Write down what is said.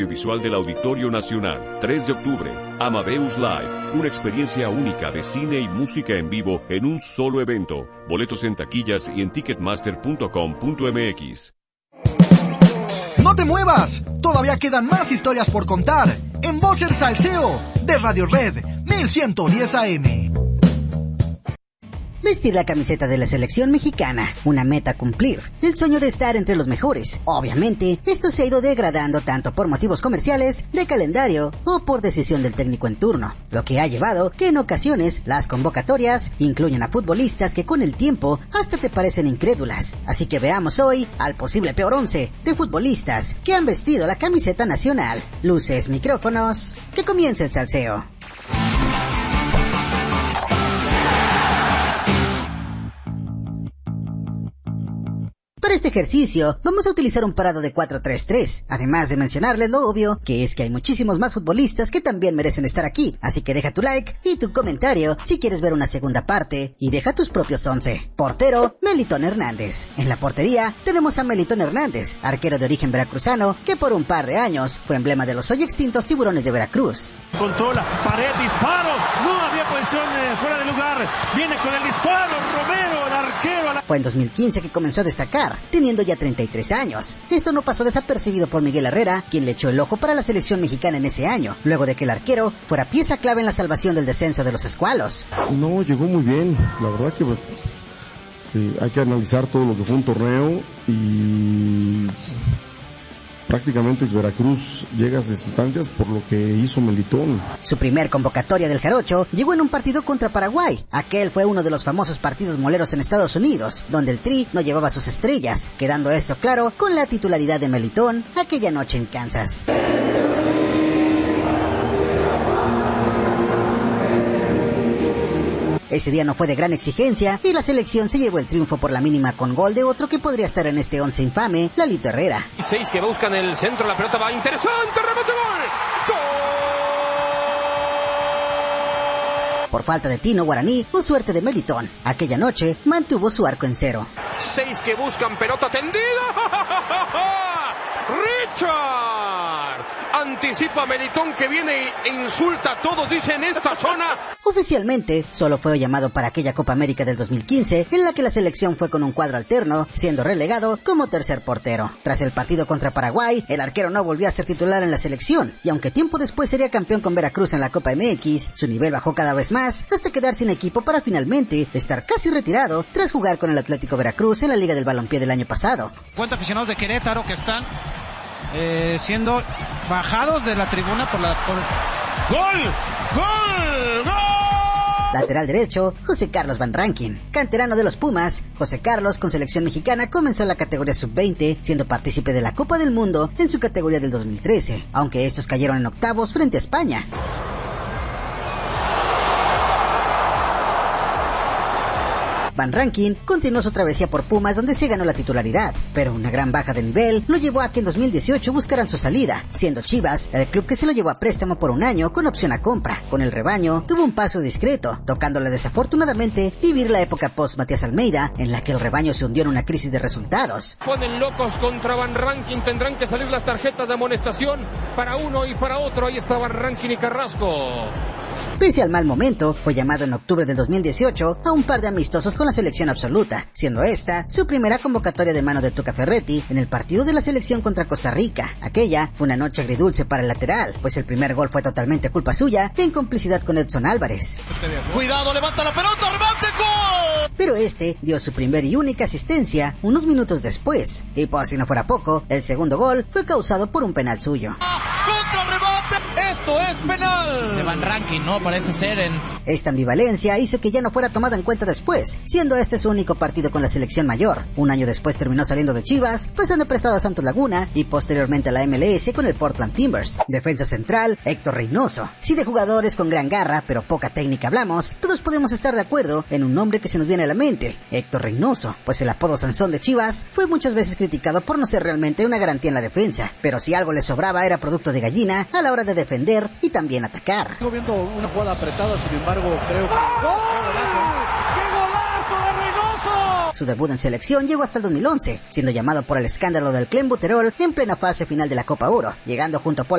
Visual del Auditorio Nacional, 3 de octubre, Amadeus Live, una experiencia única de cine y música en vivo en un solo evento. Boletos en taquillas y en ticketmaster.com.mx. ¡No te muevas! Todavía quedan más historias por contar en Voz el Salseo de Radio Red 1110 AM. Vestir la camiseta de la selección mexicana, una meta a cumplir, el sueño de estar entre los mejores. Obviamente, esto se ha ido degradando tanto por motivos comerciales, de calendario o por decisión del técnico en turno, lo que ha llevado que en ocasiones las convocatorias incluyan a futbolistas que con el tiempo hasta te parecen incrédulas. Así que veamos hoy al posible peor 11 de futbolistas que han vestido la camiseta nacional. Luces, micrófonos, que comience el salseo. Para este ejercicio, vamos a utilizar un parado de 4-3-3, además de mencionarles lo obvio, que es que hay muchísimos más futbolistas que también merecen estar aquí, así que deja tu like y tu comentario si quieres ver una segunda parte, y deja tus propios 11. Portero, Melitón Hernández. En la portería, tenemos a Melitón Hernández, arquero de origen veracruzano, que por un par de años fue emblema de los hoy extintos Tiburones de Veracruz. Controla, pared, disparo, no había posición fuera de lugar, viene con el disparo, Romero, el arquero. Fue en 2015 que comenzó a destacar, teniendo ya 33 años. Esto no pasó desapercibido por Miguel Herrera, quien le echó el ojo para la selección mexicana en ese año, luego de que el arquero fuera pieza clave en la salvación del descenso de los Escualos. No, llegó muy bien, la verdad que hay que analizar todo lo que fue un torneo y prácticamente Veracruz llega a esas instancias por lo que hizo Melitón. Su primer convocatoria del Jarocho llegó en un partido contra Paraguay. Aquel fue uno de los famosos partidos moleros en Estados Unidos, donde el Tri no llevaba sus estrellas, quedando esto claro con la titularidad de Melitón aquella noche en Kansas. Ese día no fue de gran exigencia y la selección se llevó el triunfo por la mínima con gol de otro que podría estar en este 11 infame, Lalito Herrera. 6 que buscan el centro, la pelota va interesante, remate, gol. ¡Gol! Por falta de tino guaraní o suerte de Melitón, aquella noche mantuvo su arco en 0. 6 que buscan pelota tendida. ¡Richard! Anticipa Melitón que viene e insulta a todos, dice en esta zona. Oficialmente, solo fue llamado para aquella Copa América del 2015, en la que la selección fue con un cuadro alterno, siendo relegado como tercer portero. Tras el partido contra Paraguay, el arquero no volvió a ser titular en la selección, y aunque tiempo después sería campeón con Veracruz en la Copa MX, su nivel bajó cada vez más, hasta quedar sin equipo para finalmente estar casi retirado tras jugar con el Atlético Veracruz en la Liga del Balompié del año pasado. Cuántos aficionados de Querétaro que están siendo bajados de la tribuna por ¡Gol! ¡Gol! ¡Gol! Lateral derecho, José Carlos Van Rankin. Canterano de los Pumas, José Carlos con selección mexicana comenzó en la categoría sub-20, siendo partícipe de la Copa del Mundo en su categoría del 2013, aunque estos cayeron en octavos frente a España. Van Rankin continuó su travesía por Pumas, donde se ganó la titularidad, pero una gran baja de nivel lo llevó a que en 2018 buscaran su salida, siendo Chivas el club que se lo llevó a préstamo por un año con opción a compra. Con el rebaño tuvo un paso discreto, tocándole desafortunadamente vivir la época post Matías Almeida, en la que el rebaño se hundió en una crisis de resultados. Ponen locos contra Van Rankin, tendrán que salir las tarjetas de amonestación para uno y para otro. Ahí está Van Rankin y Carrasco. Pese al mal momento, fue llamado en octubre del 2018 a un par de amistosos con la selección absoluta, siendo esta su primera convocatoria de mano de Tuca Ferretti en el partido de la selección contra Costa Rica. Aquella fue una noche agridulce para el lateral, pues el primer gol fue totalmente culpa suya en complicidad con Edson Álvarez. Cuidado, levanta la pelota, remate, gol. Pero este dio su primer y única asistencia unos minutos después, y por si no fuera poco, el segundo gol fue causado por un penal suyo. ¡Contra remate! ¡Esto es penal! De Van Rankin, ¿no? Parece ser en... Esta ambivalencia hizo que ya no fuera tomado en cuenta después, siendo este su único partido con la selección mayor. Un año después terminó saliendo de Chivas, pasando prestado a Santos Laguna y posteriormente a la MLS con el Portland Timbers. Defensa central, Héctor Reynoso. Si de jugadores con gran garra pero poca técnica hablamos, todos podemos estar de acuerdo en un nombre que se nos viene a la mente, Héctor Reynoso, pues el apodo Sansón de Chivas fue muchas veces criticado por no ser realmente una garantía en la defensa, pero si algo le sobraba era producto de gallina a la hora de defender y también atacar. Estuvo viendo una jugada apretada, sin embargo creo que... Su debut en selección llegó hasta el 2011, siendo llamado por el escándalo del Clembuterol en plena fase final de la Copa Oro, llegando junto a Paul